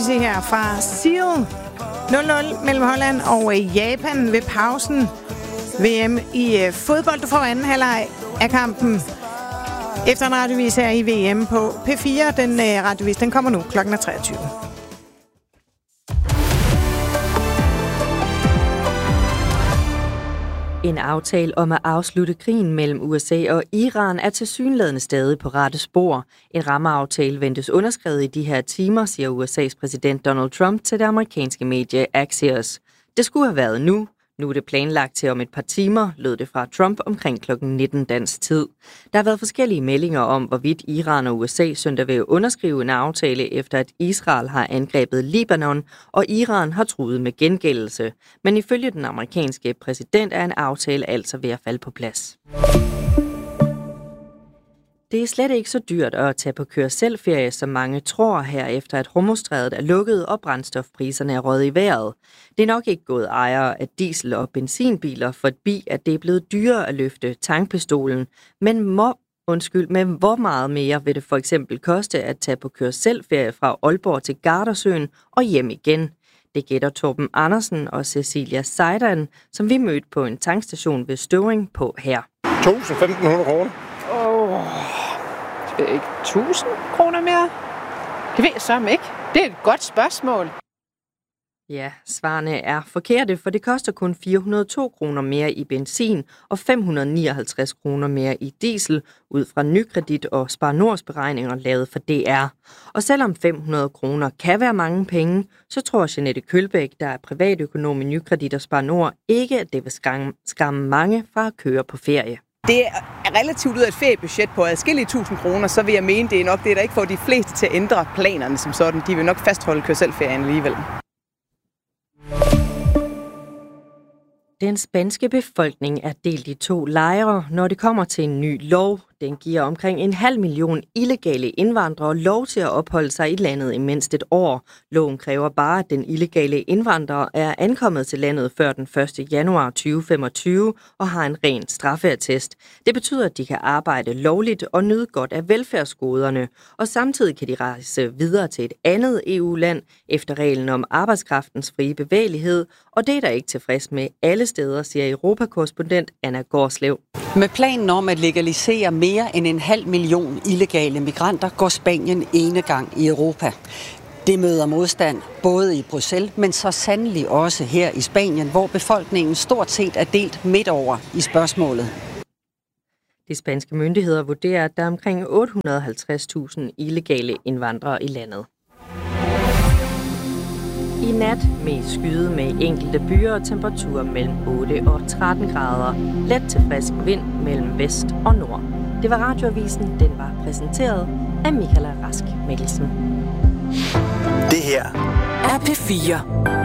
Easy her fra Seal. 0-0 mellem Holland og Japan ved pausen. VM i fodbold. Du får anden halvleg af kampen. Efter en radiovis her i VM på P4. Den radiovis, den kommer nu klokken 23. En aftale om at afslutte krigen mellem USA og Iran er tilsyneladende stadig på rette spor. En rammeaftale ventes underskrevet i de her timer, siger USA's præsident Donald Trump til det amerikanske medie Axios. Det skulle have været nu. Nu er det planlagt til om et par timer, lød det fra Trump omkring kl. 19 dansk tid. Der har været forskellige meldinger om, hvorvidt Iran og USA søndag vil underskrive en aftale, efter at Israel har angrebet Libanon, og Iran har truet med gengældelse. Men ifølge den amerikanske præsident er en aftale altså ved at falde på plads. Det er slet ikke så dyrt at tage på køre-selv-ferie, som mange tror her, efter at Hormuzstrædet er lukket og brændstofpriserne er røget i vejret. Det er nok ikke gået ejere af diesel- og benzinbiler forbi, at det er blevet dyrere at løfte tankpistolen. Men hvor meget mere vil det for eksempel koste at tage på køre-selv-ferie fra Aalborg til Gardasøen og hjem igen? Det gætter Torben Andersen og Cecilia Seidan, som vi mødte på en tankstation ved Støvring på her. 1.500 kroner. Ikke 1.000 kroner mere? Det ved jeg så ikke. Det er et godt spørgsmål. Ja, svarene er forkerte, for det koster kun 402 kroner mere i benzin og 559 kroner mere i diesel, ud fra Nykredit og Spar Nords beregninger lavet for DR. Og selvom 500 kroner kan være mange penge, så tror Jeanette Kølbæk, der er privatøkonom i Nykredit og Spar Nord, ikke at det vil skræmme mange fra at køre på ferie. Det er relativt ud af et feriebudget på adskillige 1.000 kroner, så vil jeg mene, det er nok det, der ikke får de fleste til at ændre planerne som sådan. De vil nok fastholde køre-selv-ferien alligevel. Den spanske befolkning er delt i 2 lejre, når det kommer til en ny lov. Den giver omkring 500.000 illegale indvandrere lov til at opholde sig i landet i mindst et år. Loven kræver bare, at den illegale indvandrer er ankommet til landet før den 1. januar 2025 og har en ren straffeattest. Det betyder, at de kan arbejde lovligt og nyde godt af velfærdsgoderne, og samtidig kan de rejse videre til et andet EU-land efter reglen om arbejdskraftens frie bevægelighed, og det er der ikke tilfreds med alle steder, siger Europakorrespondent Anna Gårdslev. Med planen om at legalisere mere end 500.000 illegale migranter går Spanien enegang i Europa. Det møder modstand både i Bruxelles, men så sandelig også her i Spanien, hvor befolkningen stort set er delt midt over i spørgsmålet. De spanske myndigheder vurderer, at der er omkring 850.000 illegale indvandrere i landet. I nat med skyde med enkelte byer og temperaturer mellem 8 og 13 grader. Let til frisk vind mellem vest og nord. Det var Radioavisen. Den var præsenteret af Michaela Rask Mikkelsen. Det her er P4.